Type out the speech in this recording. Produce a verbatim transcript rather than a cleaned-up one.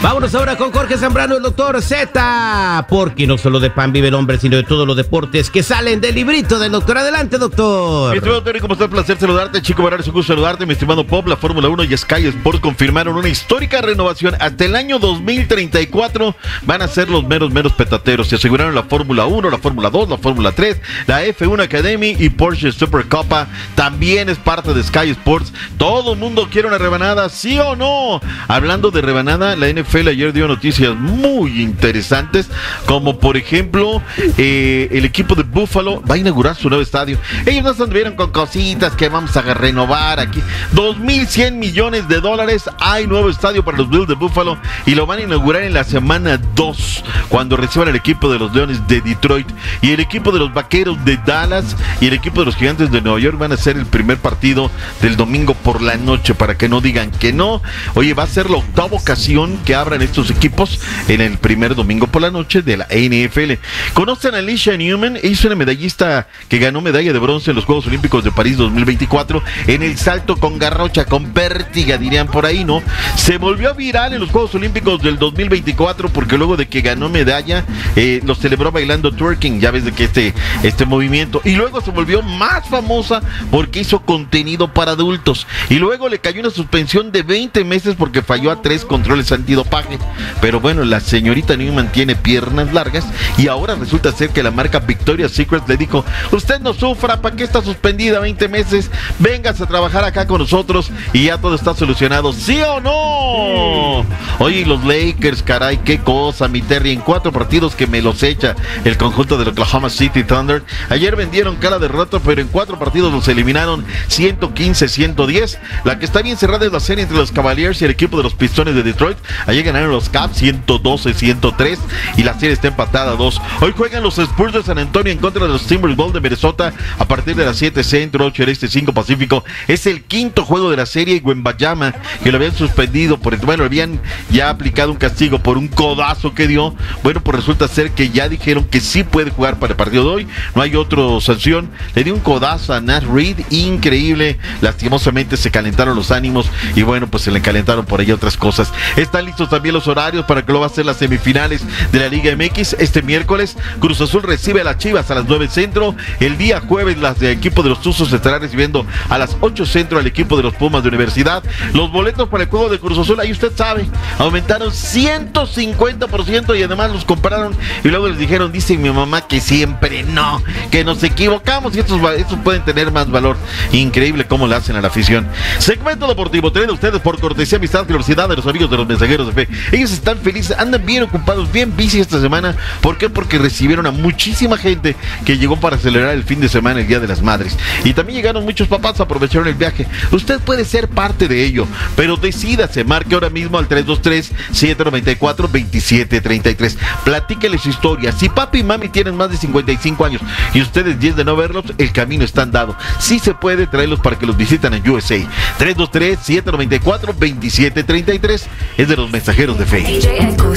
Vámonos ahora con Jorge Zambrano, el doctor Z, porque no solo de pan vive el hombre, sino de todos los deportes que salen del librito del doctor. Adelante, doctor. Mi estimado Terry, ¿cómo está? Un placer saludarte. Chico Barrales, un gusto saludarte. Mi estimado Pop, la Fórmula uno y Sky Sports confirmaron una histórica renovación. Hasta el año dos mil treinta y cuatro van a ser los meros, meros petateros. Se aseguraron la Fórmula uno, la Fórmula dos, la Fórmula tres, la F uno Academy y Porsche Supercopa. También es parte de Sky Sports. Todo el mundo quiere una rebanada, ¿sí o no? Hablando de rebanada, la N F L ayer dio noticias muy interesantes, como por ejemplo, eh, el equipo de Buffalo va a inaugurar su nuevo estadio. Ellos no se anduvieron con cositas que vamos a renovar aquí. dos mil cien millones de dólares. Hay nuevo estadio para los Bills de Buffalo y lo van a inaugurar en la semana dos, cuando reciban el equipo de los Leones de Detroit y el equipo de los Vaqueros de Dallas y el equipo de los Gigantes de Nueva York. Van a ser el primer partido del domingo por la noche, para que no digan que no. Oye, va a ser la octava ocasión que abran estos equipos en el primer domingo por la noche de la N F L. ¿Conocen a Alicia Newman? Ella es una medallista que ganó medalla de bronce en los Juegos Olímpicos de París dos mil veinticuatro en el salto con garrocha, con vértiga, dirían por ahí, ¿no? Se volvió viral en los Juegos Olímpicos del dos mil veinticuatro porque luego de que ganó medalla, eh, lo celebró bailando twerking, ya ves de que este, este movimiento, y luego se volvió más famosa porque hizo contenido para adultos, y luego le cayó una suspensión de veinte meses porque falló a tres controles antidopaje. Pero bueno, la señorita Newman tiene piernas largas y ahora resulta ser que la marca Victoria's Secret le dijo: usted no sufra, ¿para qué está suspendida veinte meses? Véngase a trabajar acá con nosotros y ya todo está solucionado, ¿sí o no? Oye, los Lakers, caray, qué cosa, mi Terry, en cuatro partidos que me los echa el conjunto del Oklahoma City Thunder. Ayer vendieron cara de rato, pero en cuatro partidos los eliminaron ciento quince a ciento diez. La que está bien cerrada es la serie entre los Cavaliers y el equipo de los Pistones de Detroit. Ayer ganaron los Cavs ciento doce a ciento tres y la serie está empatada a dos. Hoy juegan los Spurs de San Antonio en contra de los Timberwolves de Minnesota a partir de las siete centro, ocho este, cinco pacífico. Es el quinto juego de la serie. Wembanyama, que lo habían suspendido por, bueno, habían ya aplicado un castigo por un codazo que dio. Bueno, pues resulta ser que ya dijeron que sí puede jugar para el partido de hoy. No hay otra sanción. Le dio un codazo a Nat Reed, increíble. Lastimosamente se calentaron los ánimos y bueno, pues se le calentaron por ahí otras cosas. Están listos también los horarios para que lo va a hacer las semifinales de la Liga M X. Este miércoles Cruz Azul recibe a las Chivas a las nueve centro. El día jueves las de equipo de los Tuzos estará recibiendo a las ocho centro al equipo de los Pumas de Universidad. Los boletos para el juego de Cruz Azul, ahí usted sabe, aumentaron ciento cincuenta por ciento y además los compraron y luego les dijeron: dice mi mamá que siempre no, que nos equivocamos y estos, estos pueden tener más valor. Increíble cómo le hacen a la afición. Segmento deportivo traído a ustedes por cortesía, amistad, velocidad de los amigos de los mensajeros de fe. Ellos están felices, andan bien ocupados, bien busy esta semana. ¿Por qué? Porque recibieron a muchísima gente que llegó para celebrar el fin de semana, el Día de las Madres. Y también llegaron muchos papás, aprovecharon el viaje. Usted puede ser parte de ello, pero decídase, marque ahora mismo al tres dos tres, siete nueve cuatro, dos siete tres tres. Platíquele su historia. Si papi y mami tienen más de cincuenta y cinco años y ustedes diez de no verlos, el camino está andado. Sí se puede traerlos para que los visiten en U S A. tres dos tres, siete nueve cuatro, dos siete tres tres. Es de los mensajeros de fe.